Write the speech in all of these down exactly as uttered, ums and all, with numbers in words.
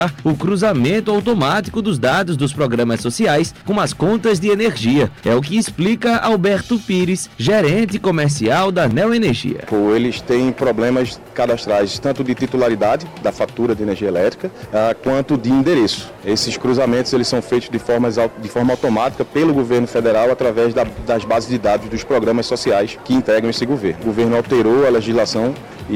o cruzamento automático dos dados dos programas sociais com as contas de energia. É o que explica Alberto Pires, gerente comercial da Neo Energia. Eles têm problemas cadastrais, tanto de titularidade da fatura de energia elétrica, uh, quanto de endereço. Esses cruzamentos eles são feitos de forma, de forma automática pelo governo federal através da, das bases de dados dos programas sociais que integram esse governo. O governo alterou a legislação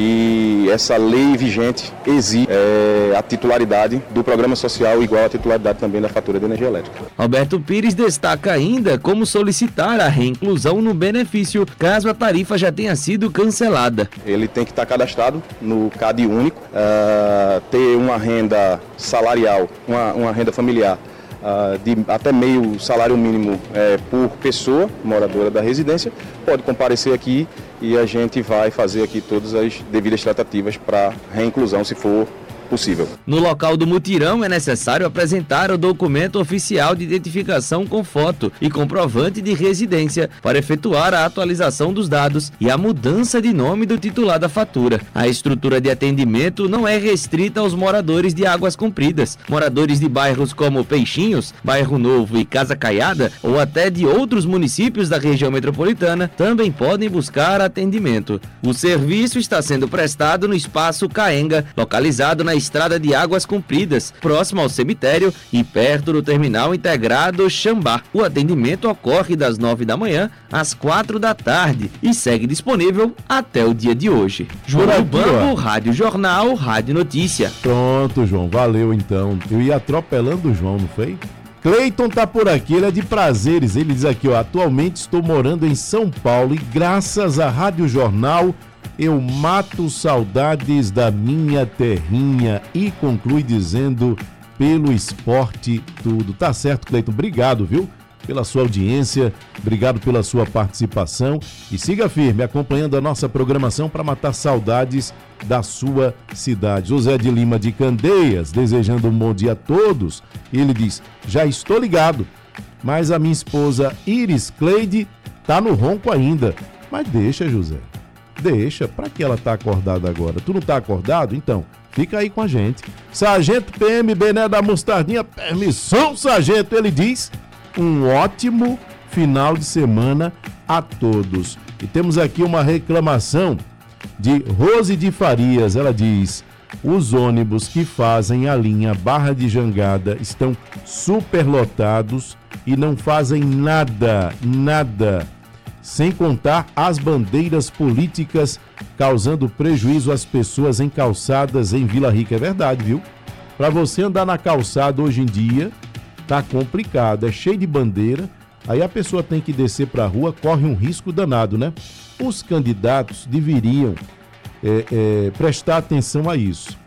e essa lei vigente exige é, a titularidade do programa social igual à titularidade também da fatura de energia elétrica. Alberto Pires destaca ainda como solicitar a reinclusão no benefício caso a tarifa já tenha sido cancelada. Ele tem que estar cadastrado no C A D único, uh, ter uma renda salarial, uma, uma renda familiar Uh, de até meio salário mínimo é, por pessoa moradora da residência, pode comparecer aqui e a gente vai fazer aqui todas as devidas tratativas para reinclusão, se for possível. No local do mutirão é necessário apresentar o documento oficial de identificação com foto e comprovante de residência para efetuar a atualização dos dados e a mudança de nome do titular da fatura. A estrutura de atendimento não é restrita aos moradores de Águas Compridas. Moradores de bairros como Peixinhos, Bairro Novo e Casa Caiada ou até de outros municípios da região metropolitana também podem buscar atendimento. O serviço está sendo prestado no Espaço Caenga, localizado na Estrada de Águas Compridas, próximo ao cemitério e perto do Terminal Integrado Xambá. O atendimento ocorre das nove da manhã às quatro da tarde e segue disponível até o dia de hoje. João Bambo, Rádio Jornal, Rádio Notícia. Pronto, João, valeu então. Eu ia atropelando o João, não foi? Cleiton tá por aqui, ele é de Prazeres. Ele diz aqui, ó, atualmente estou morando em São Paulo e graças à Rádio Jornal eu mato saudades da minha terrinha, e conclui dizendo pelo esporte tudo. Tá certo, Cleiton, obrigado, viu? Pela sua audiência, obrigado pela sua participação e siga firme acompanhando a nossa programação para matar saudades da sua cidade. José de Lima de Candeias, desejando um bom dia a todos. Ele diz, já estou ligado, mas a minha esposa Iris Cleide tá no ronco ainda. Mas deixa, José. Deixa, pra que ela tá acordada agora? Tu não tá acordado? Então, fica aí com a gente. Sargento P M Bené da Mostardinha, permissão, sargento, ele diz, um ótimo final de semana a todos. E temos aqui uma reclamação de Rose de Farias, ela diz, os ônibus que fazem a linha Barra de Jangada estão superlotados e não fazem nada, nada. Sem contar as bandeiras políticas causando prejuízo às pessoas em calçadas em Vila Rica. É verdade, viu? Para você andar na calçada hoje em dia, tá complicado, é cheio de bandeira, aí a pessoa tem que descer para a rua, corre um risco danado, né? Os candidatos deveriam é, é, prestar atenção a isso,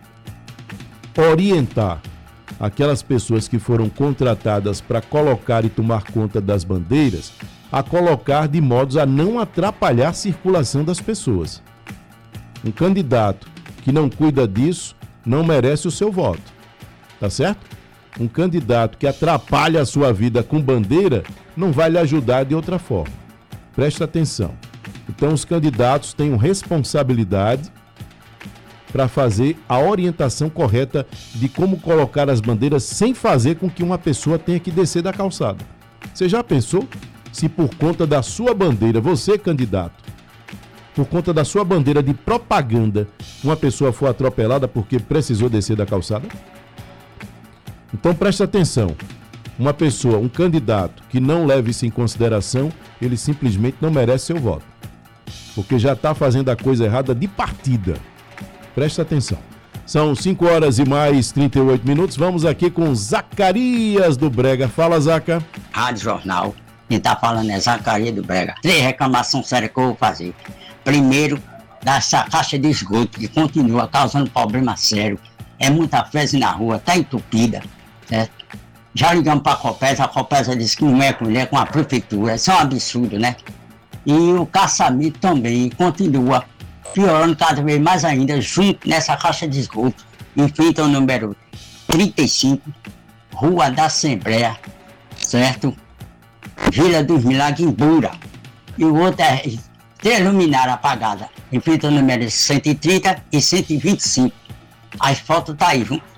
orientar aquelas pessoas que foram contratadas para colocar e tomar conta das bandeiras, a colocar de modos a não atrapalhar a circulação das pessoas. Um candidato que não cuida disso não merece o seu voto, tá certo? Um candidato que atrapalha a sua vida com bandeira não vai lhe ajudar de outra forma. Preste atenção. Então os candidatos têm responsabilidade para fazer a orientação correta de como colocar as bandeiras sem fazer com que uma pessoa tenha que descer da calçada. Você já pensou? Se por conta da sua bandeira, você candidato, por conta da sua bandeira de propaganda, uma pessoa for atropelada porque precisou descer da calçada? Então preste atenção, uma pessoa, um candidato que não leve isso em consideração, ele simplesmente não merece seu voto, porque já está fazendo a coisa errada de partida. Preste atenção. São cinco horas e mais trinta e oito minutos, vamos aqui com Zacarias do Brega. Fala, Zaca. Rádio Jornal. Quem tá falando é Zacarias do Brega. Três reclamações sérias que eu vou fazer. Primeiro, dessa caixa de esgoto que continua causando problema sério. É muita fezes na rua, tá entupida, certo? Já ligamos pra Copesa, a Copesa disse que não é com, é com a prefeitura. Isso é um absurdo, né? E o caçamento também continua piorando cada vez mais ainda, junto nessa caixa de esgoto. Em frente ao número trinta e cinco, Rua da Assembleia, certo? Vila dos Milagres, em Bura. E o outro é três luminárias apagadas, em frente ao número cento e trinta e cento e vinte e cinco. As fotos tá aí, viu?